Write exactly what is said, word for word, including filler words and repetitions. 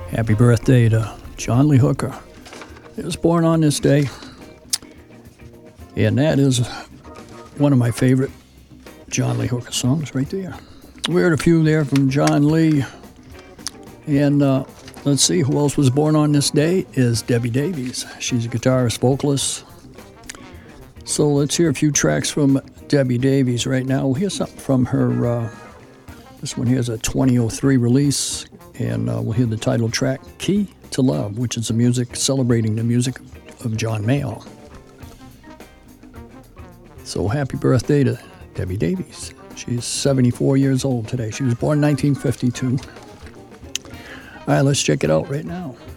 Happy birthday to John Lee Hooker. He was born on this day, and that is one of my favorite John Lee Hooker songs right there. We heard a few there from John Lee, and uh, let's see who else was born on this day is Debbie Davies. She's a guitarist, vocalist. So let's hear a few tracks from Debbie Davies right now. We'll hear something from her. Uh, this one here is a twenty oh three release. And uh, we'll hear the title track, Key to Love, which is the music celebrating the music of John Mayall. So happy birthday to Debbie Davies. She's seventy-four years old today. She was born in nineteen fifty-two. All right, let's check it out right now.